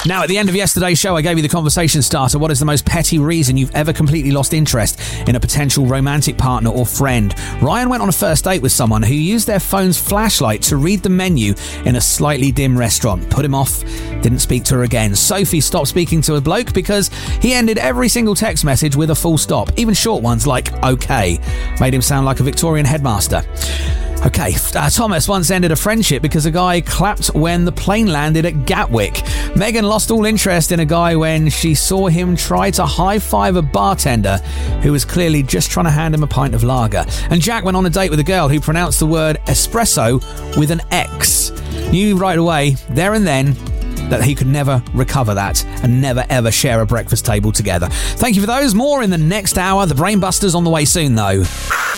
Now, at the end of yesterday's show, I gave you the conversation starter. What is the most petty reason you've ever completely lost interest in a potential romantic partner or friend? Ryan went on a first date with someone who used their phone's flashlight to read the menu in a slightly dim restaurant. Put him off, didn't speak to her again. Sophie stopped speaking to a bloke because he ended every single text message with a full stop, even short ones like okay. Made him sound like a Victorian headmaster. Okay, Thomas once ended a friendship because a guy clapped when the plane landed at Gatwick. Megan lost all interest in a guy when she saw him try to high-five a bartender who was clearly just trying to hand him a pint of lager. And Jack went on a date with a girl who pronounced the word espresso with an X. Knew right away, there and then, that he could never recover that and never ever share a breakfast table together. Thank you for those. More in the next hour. The Brainbusters on the way soon, though.